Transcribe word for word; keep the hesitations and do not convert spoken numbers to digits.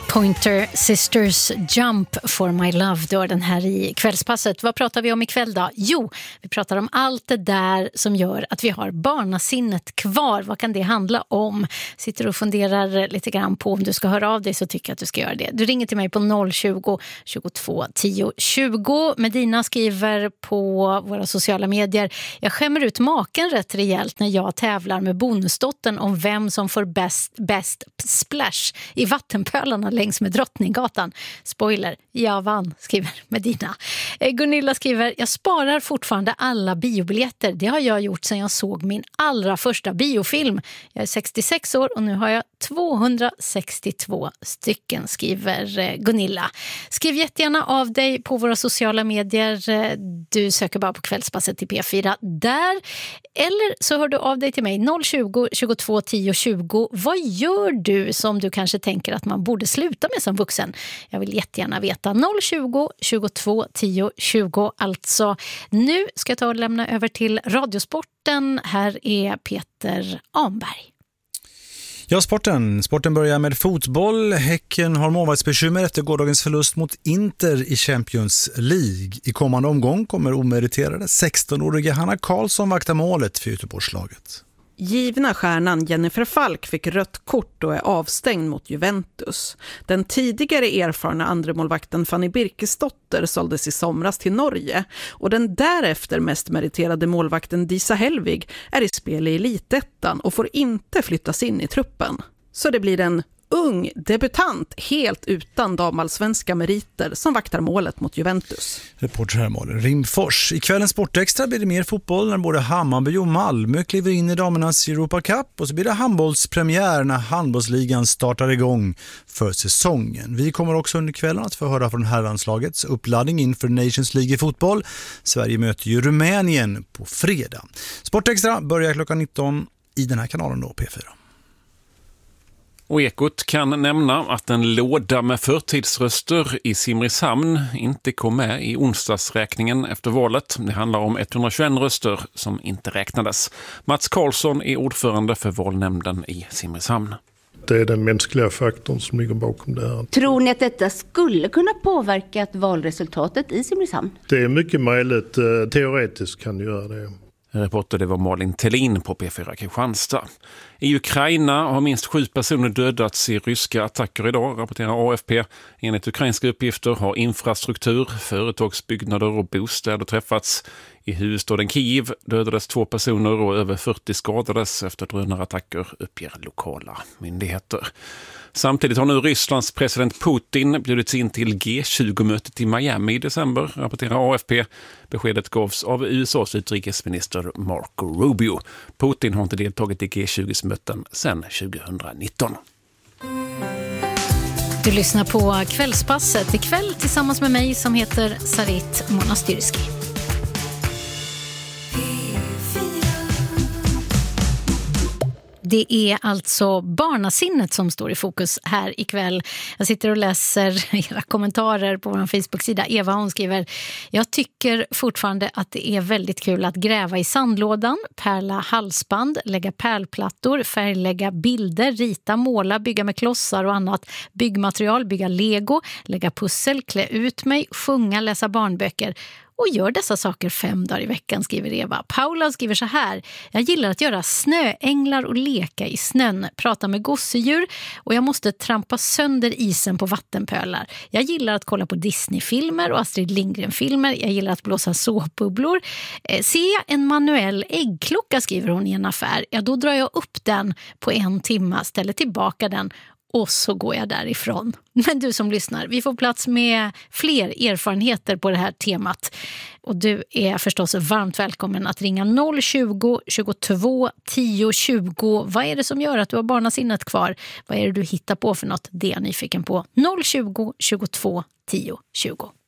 Pointer Sisters Jump for My Love, då den här i kvällspasset. Vad pratar vi om ikväll då? Jo, vi pratar om allt det där som gör att vi har barnasinnet kvar. Vad kan det handla om? Sitter och funderar lite grann på om du ska höra av dig, så tycker jag att du ska göra det. Du ringer till mig på noll tjugo, tjugotvå, tio, tjugo. Medina skriver på våra sociala medier: jag skämmer ut maken rätt rejält när jag tävlar med bonusdottern om vem som får bäst, bäst splash i vattenpölarna längs med Drottninggatan. Spoiler, jag vann, skriver Medina. Gunilla skriver: jag sparar fortfarande alla biobiljetter. Det har jag gjort sedan jag såg min allra första biofilm. Jag är sextiosex år och nu har jag tvåhundrasextiotvå stycken, skriver Gunilla. Skriv jättegärna av dig på våra sociala medier. Du söker bara på Kvällspasset till P fyra där. Eller så hör du av dig till mig noll tjugo, tjugotvå, tio, tjugo. Vad gör du som du kanske tänker att man borde sluta med som vuxen? Jag vill jättegärna veta. noll tjugo, tjugotvå, tio, tjugo. Alltså, nu ska jag ta och lämna över till Radiosporten. Här är Peter Amberg. Ja, sporten. Sporten börjar med fotboll. Häcken har målvaktsbekymmer efter gårdagens förlust mot Inter i Champions League. I kommande omgång kommer omeriterade sexton-åriga Hanna Karlsson vakta målet för Göteborgslaget. Givna stjärnan Jennifer Falk fick rött kort och är avstängd mot Juventus. Den tidigare erfarna andremålvakten Fanny Birkesdotter såldes i somras till Norge, och den därefter mest meriterade målvakten Disa Helvig är i spel i Elitettan och får inte flyttas in i truppen. Så det blir en ung debutant helt utan damallsvenska meriter som vaktar målet mot Juventus. Reporter här Malin Rimfors. I kvällens Sportextra blir det mer fotboll när både Hammarby och Malmö kliver in i damernas Europa Cup, och så blir det handbollspremiär när handbollsligan startar igång för säsongen. Vi kommer också under kvällen att få höra från herrlandslagets uppladdning inför Nations League i fotboll. Sverige möter ju Rumänien på fredag. Sportextra börjar klockan nitton i den här kanalen då, P fyra. Och Ekot kan nämna att en låda med förtidsröster i Simrishamn inte kom med i onsdagsräkningen efter valet. Det handlar om etthundratjugoett röster som inte räknades. Mats Karlsson är ordförande för valnämnden i Simrishamn. Det är den mänskliga faktorn som ligger bakom det här. Tror ni att detta skulle kunna påverka valresultatet i Simrishamn? Det är mycket möjligt. Teoretiskt kan det göra det. Reporter det var Malin Tellin på P fyra Kristianstad. I Ukraina har minst sju personer dödats i ryska attacker idag, rapporterar A F P. Enligt ukrainska uppgifter har infrastruktur, företagsbyggnader och bostäder träffats. I huvudstaden Kiev dödades två personer och över fyrtio skadades efter drönarattacker, uppger lokala myndigheter. Samtidigt har nu Rysslands president Putin bjudits in till G tjugo-mötet i Miami i december, rapporterar A F P. Beskedet gavs av U S A:s utrikesminister Marco Rubio. Putin har inte deltagit i G tjugo:s möten sedan tjugonitton. Du lyssnar på Kvällspasset ikväll tillsammans med mig som heter Sarit Monastyrski. Det är alltså barnasinnet som står i fokus här ikväll. Jag sitter och läser era kommentarer på vår Facebook-sida. Eva, hon skriver: jag tycker fortfarande att det är väldigt kul att gräva i sandlådan, pärla halsband, lägga pärlplattor, färglägga bilder, rita, måla, bygga med klossar och annat byggmaterial, bygga lego, lägga pussel, klä ut mig, sjunga, läsa barnböcker. Och gör dessa saker fem dagar i veckan, skriver Eva. Paula skriver så här: jag gillar att göra snöänglar och leka i snön, prata med gosedjur, och jag måste trampa sönder isen på vattenpölar. Jag gillar att kolla på Disney-filmer och Astrid Lindgren-filmer. Jag gillar att blåsa såpbubblor. Eh, ser jag en manuell äggklocka, skriver hon, i en affär, ja då drar jag upp den på en timme, ställer tillbaka den och så går jag därifrån. Men du som lyssnar, vi får plats med fler erfarenheter på det här temat. Och du är förstås varmt välkommen att ringa noll tjugo, tjugotvå, tio, tjugo. Vad är det som gör att du har barnasinnet kvar? Vad är det du hittar på för något? Det är jag nyfiken på. noll tjugo, tjugotvå, tio, tjugo.